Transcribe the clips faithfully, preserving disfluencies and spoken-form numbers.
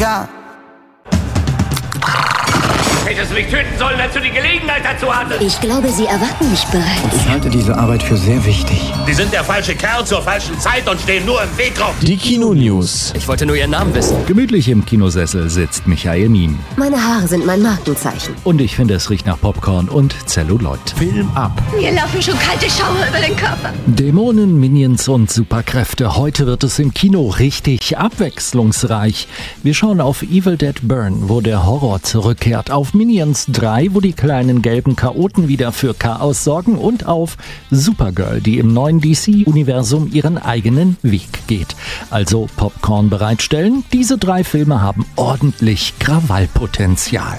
America. Hättest du mich töten sollen, als du die Gelegenheit dazu hattest. Ich glaube, Sie erwarten mich bereits. Ich halte diese Arbeit für sehr wichtig. Sie sind der falsche Kerl zur falschen Zeit und stehen nur im Weg rum. Die Kino-News. Ich wollte nur Ihren Namen wissen. Gemütlich im Kinosessel sitzt Michael Mien. Meine Haare sind mein Markenzeichen. Und ich finde, es riecht nach Popcorn und Zelluloid. Film ab. Mir laufen schon kalte Schauer über den Körper. Dämonen, Minions und Superkräfte. Heute wird es im Kino richtig abwechslungsreich. Wir schauen auf Evil Dead Burn, wo der Horror zurückkehrt. Auf Minions drei, wo die kleinen gelben Chaoten wieder für Chaos sorgen. Und auf Supergirl, die im neuen D C-Universum ihren eigenen Weg geht. Also Popcorn bereitstellen. Diese drei Filme haben ordentlich Krawallpotenzial.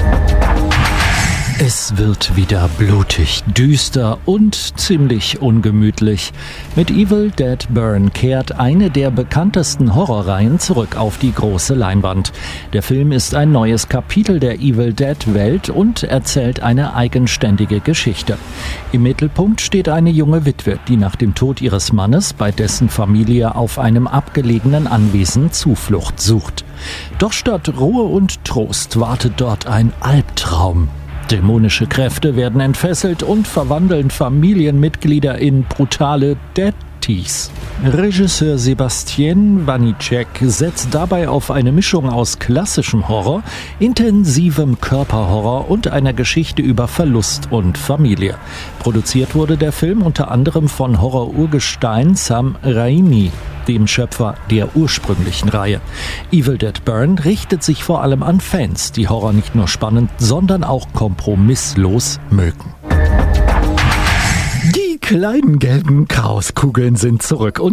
Es wird wieder blutig, düster und ziemlich ungemütlich. Mit Evil Dead Burn kehrt eine der bekanntesten Horrorreihen zurück auf die große Leinwand. Der Film ist ein neues Kapitel der Evil Dead Welt und erzählt eine eigenständige Geschichte. Im Mittelpunkt steht eine junge Witwe, die nach dem Tod ihres Mannes bei dessen Familie auf einem abgelegenen Anwesen Zuflucht sucht. Doch statt Ruhe und Trost wartet dort ein Albtraum. Dämonische Kräfte werden entfesselt und verwandeln Familienmitglieder in brutale Deadies. Regisseur Sebastian Wanicek setzt dabei auf eine Mischung aus klassischem Horror, intensivem Körperhorror und einer Geschichte über Verlust und Familie. Produziert wurde der Film unter anderem von Horror-Urgestein Sam Raimi, dem Schöpfer der ursprünglichen Reihe. Evil Dead Burn richtet sich vor allem an Fans, die Horror nicht nur spannend, sondern auch kompromisslos mögen. Die kleinen gelben Chaoskugeln sind zurück und